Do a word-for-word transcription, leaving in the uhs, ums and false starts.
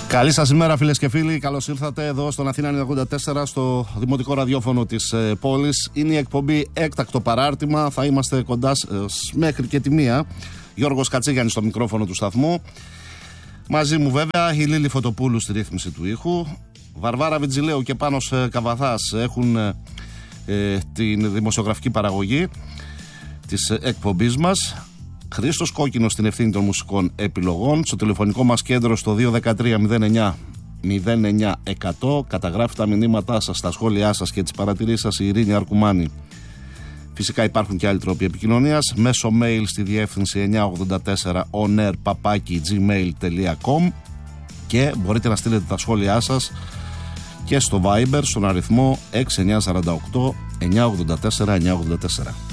Καλή σας ημέρα, φίλες και φίλοι. Καλώς ήρθατε εδώ στον Αθήνα ενενήντα τέσσερα, στο δημοτικό ραδιόφωνο της ε, πόλης. Είναι η εκπομπή Έκτακτο Παράρτημα. Θα είμαστε κοντά ε, μέχρι και τη μία. Γιώργος Κατσίγιαννης στο μικρόφωνο του σταθμού. Μαζί μου βέβαια η Λίλη Φωτοπούλου στη ρύθμιση του ήχου. Βαρβάρα Βιτζιλέου και Πάνος ε, Καβαθάς έχουν ε, ε, την δημοσιογραφική παραγωγή της ε, εκπομπής μας. Χρήστος Κόκκινος στην ευθύνη των μουσικών επιλογών. Στο τηλεφωνικό μας κέντρο στο δύο ένα τρία μηδέν εννιά μηδέν εννιά εκατό. Καταγράφετε τα μηνύματά σας, τα σχόλιά σας και τις παρατηρήσεις σας η Ειρήνη Αρκουμάνη. Φυσικά υπάρχουν και άλλοι τρόποι επικοινωνίας. Μέσω mail στη διεύθυνση εννιά ογδόντα τέσσερα onair παπάκι gmail τελεία com και μπορείτε να στείλετε τα σχόλιά σας και στο Viber στον αριθμό έξι εννιά τέσσερα οκτώ εννιά ογδόντα τέσσερα εννιά ογδόντα τέσσερα.